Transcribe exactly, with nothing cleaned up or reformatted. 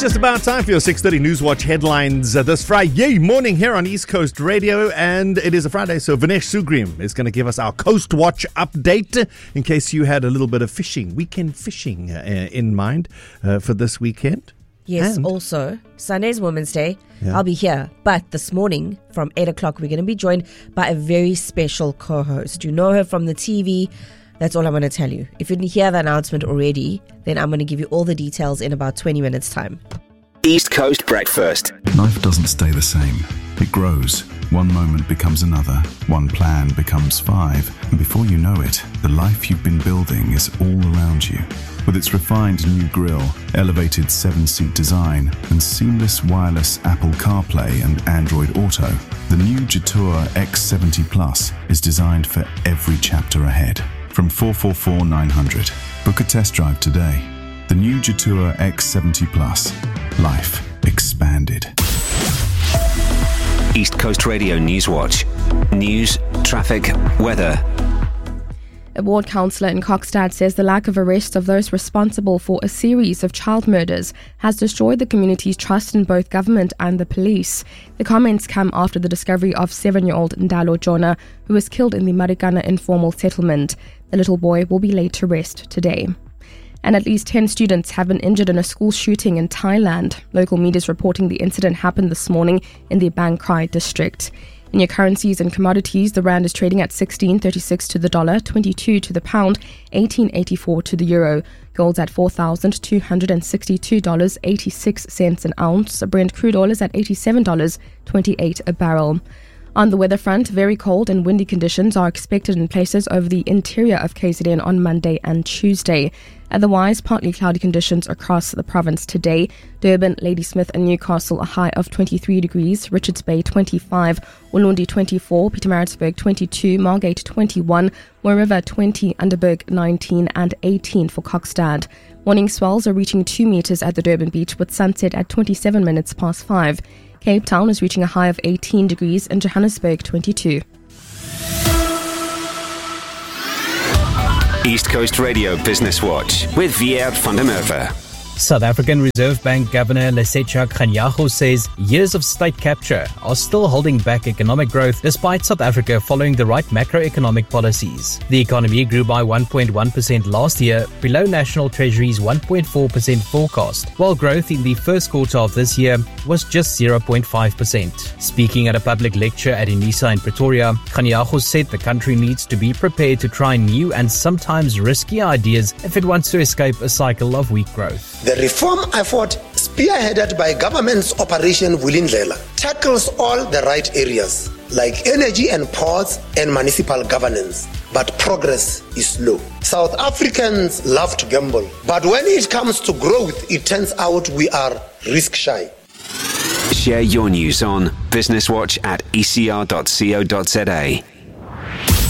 It's just about time for your six thirty Newswatch headlines uh, this Friday morning here on East Coast Radio. And it is a Friday, so Vinesh Sugrim is going to give us our Coast Watch update in case you had a little bit of fishing, weekend fishing uh, in mind uh, for this weekend. Yes, and also, Sunday's Women's Day. Yeah. I'll be here. But this morning from eight o'clock, we're going to be joined by a very special co-host. You know her from the T V. That's all I'm going to tell you. If you didn't hear the announcement already, then I'm going to give you all the details in about twenty minutes' time. East Coast Breakfast. Life doesn't stay the same. It grows. One moment becomes another. One plan becomes five. And before you know it, the life you've been building is all around you. With its refined new grille, elevated seven-seat design, and seamless wireless Apple CarPlay and Android Auto, the new Jetour X seventy Plus is designed for every chapter ahead. From four four four nine hundred. Book a test drive today. The new Jetour X seventy Plus. Life expanded. East Coast Radio Newswatch. News, traffic, weather. A ward councillor in Kokstad says the lack of arrest of those responsible for a series of child murders has destroyed the community's trust in both government and the police. The comments come after the discovery of seven-year-old Ndalo Jona, who was killed in the Marikana informal settlement. The little boy will be laid to rest today. And at least ten students have been injured in a school shooting in Thailand. Local media is reporting the incident happened this morning in the Bang Krai district. In your currencies and commodities, the rand is trading at sixteen thirty-six to the dollar, twenty-two to the pound, eighteen eighty-four to the euro. Gold's at four thousand two hundred sixty-two dollars and eighty-six cents an ounce. Brent crude oil is at eighty-seven dollars and twenty-eight cents a barrel. On the weather front, very cold and windy conditions are expected in places over the interior of K Z N on Monday and Tuesday. Otherwise, partly cloudy conditions across the province today. Durban, Ladysmith and Newcastle a high of twenty-three degrees, Richards Bay twenty-five, Ulundi twenty-four, Pietermaritzburg twenty-two, Margate twenty-one, Mooi River twenty, Underberg nineteen and eighteen for Kokstad. Morning swells are reaching two metres at the Durban beach with sunset at twenty-seven minutes past five. Cape Town is reaching a high of eighteen degrees and Johannesburg twenty-two. East Coast Radio Business Watch with Vier van der Merwe. South African Reserve Bank Governor Lesetja Kganyago says years of state capture are still holding back economic growth despite South Africa following the right macroeconomic policies. The economy grew by one point one percent last year, below National Treasury's one point four percent forecast, while growth in the first quarter of this year was just zero point five percent. Speaking at a public lecture at Unisa in Pretoria, Kganyago said the country needs to be prepared to try new and sometimes risky ideas if it wants to escape a cycle of weak growth. The reform effort, spearheaded by government's Operation Vulindlela, tackles all the right areas, like energy and ports and municipal governance. But progress is slow. South Africans love to gamble, but when it comes to growth, it turns out we are risk-shy. Share your news on Business Watch at e c r dot co dot z a.